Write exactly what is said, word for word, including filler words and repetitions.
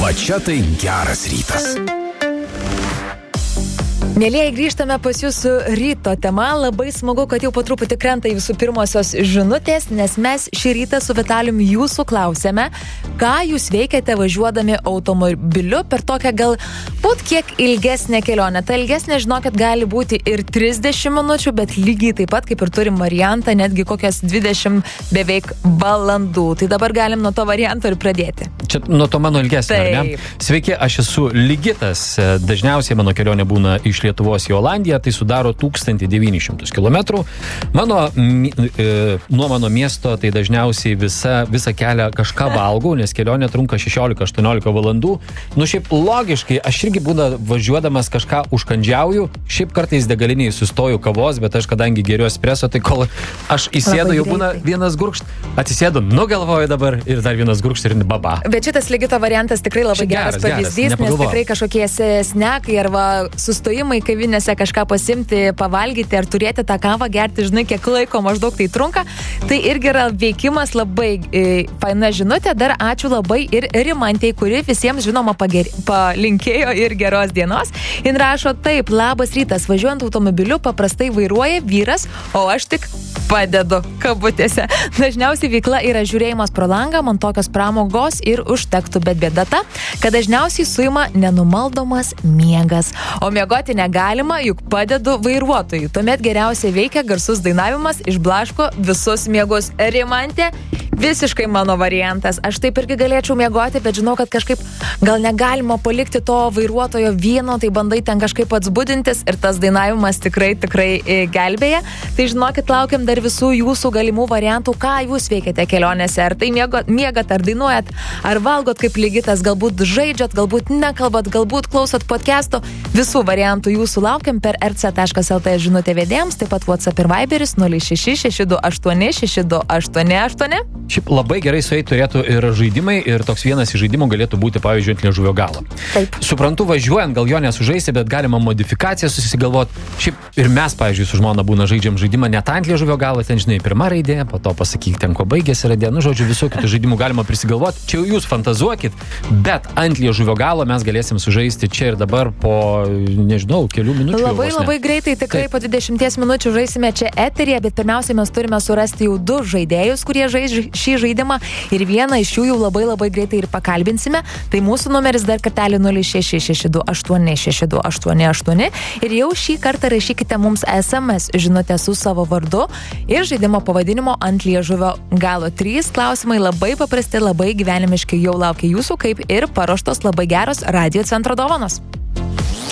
Va čia tai geras rytas. Mielieji, grįžtame pas jūsų ryto tema. Labai smagu, kad jau po truputį krenta į visų pirmosios žinutės, nes mes šį rytą su Vitalijum jūsų klausėme, ką jūs veikiate važiuodami automobiliu per tokią galbūt kiek ilgesnę kelionę. Ta ilgesnė, žinokit, gali būti ir trisdešimt minučių, bet lygiai taip pat, kaip ir turim variantą, netgi kokias dvidešimt beveik valandų. Tai dabar galim nuo to varianto ir pradėti. Čia nuo to mano ilgesnė, ar ne? Sveiki, aš esu Ligitas. Dažniausiai mano kelionė būna iš Lietuvos į Olandiją, tai sudaro tūkstantis devynis šimtus kilometrų. Mano, e, nuo mano miesto tai dažniausiai visa, visą kelią kažką valgau, nes kelionė trunka šešiolika aštuoniolika valandų. Nu šiaip logiškai, aš irgi būna važiuodamas kažką užkandžiauju, šiaip kartais degaliniai sustoju kavos, bet aš kadangi geriu espresso, tai kol aš įsėdu, jau būna vienas gurkšt, atsisėdu, nugalvoju dabar ir dar vienas gurkšt ir baba. Bet šitas Ligito variantas tikrai labai geras, geras pavyzdys, geras, nes tikrai kažkokie snekai arba sustojimai kavinėse kažką pasimti, pavalgyti ar turėti tą kavą, gerti, žinai, kiek laiko maždaug tai trunka. Tai irgi yra veikimas, labai e, faina žinutė. Dar ačiū labai ir Rimantei, kuri visiems žinoma pager... palinkėjo ir geros dienos. Jin rašo taip: labas rytas, važiuojant automobiliu paprastai vairuoja vyras, o aš tik padedu, kabutėse. Dažniausiai veikla yra žiūrėjimas pro langą, man tokios pramogos ir užtektų, bet bėda ta, kad dažniausiai suima nenumaldomas miegas. O miegoti negalima, juk padedu vairuotojui. Tuomet geriausiai veikia garsus dainavimas, išblaško visus miegus. Rimantė, visiškai mano variantas. Aš taip irgi galėčiau miegoti, bet žinau, kad kažkaip gal negalima palikti to vairuotojo vieno, tai bandai ten kažkaip atsbudintis ir tas dainavimas tikrai, tikrai gelbėja. Tai žinokit, laukiam dar visų jūsų galimų variantų, ką jūs veikiate kelionėse. Ar tai miegot, miegat, ar dainuojat, ar valgot kaip Ligitas, galbūt žaidžiat, galbūt nekalbat, galbūt klausot podcast'o. Visų variantų jūsų laukiam per er c taškas el tė žinutė vedėjams, taip pat WhatsApp ir Viberis nulis šeši šeši du aštuoni šeši du aštuoni aštuoni. Šiaip labai gerai su jais turėtų ir žaidimai, ir toks vienas iš žaidimų galėtų būti, pavyzdžiui, ant liežuvio galo. Taip. Suprantu, važiuojant, gal jo nesužaisi, bet galima modifikaciją susigalvot. Šiaip ir mes, pavyzdžiui, su žmona būna žaidžiam žaidimą net ant liežuvio galo, ten, žinai, pirma raidė, po to pasakyk ten, ko baigėsi raidė. Nu, žodžiu, visų kitų žaidimų galima prisigalvot. Čia jau jūs fantazuokit, bet ant liežuvio galo mes galėsim sužaisti čia ir dabar po, nežinau, kelių minučių. Labai, labai greitai, tikrai Taip. po dvidešimties minučių žaisime čia eteryje, bet pirmiausiai mes turime surasti jau du žaidėjus, kurie žais šį žaidimą, ir vieną iš jų jau labai labai greitai ir pakalbinsime. Tai mūsų numeris dar kartelį nulis šeši šeši du aštuoni šeši du aštuoni aštuoni, ir jau šį kartą rašykite mums es em es žinutę su savo vardu ir žaidimo pavadinimo ant liežuvio galo. Trys klausimai labai paprasti, labai gyvenimiški jau laukia jūsų, kaip ir paruoštos labai geros Radio Centro dovanos.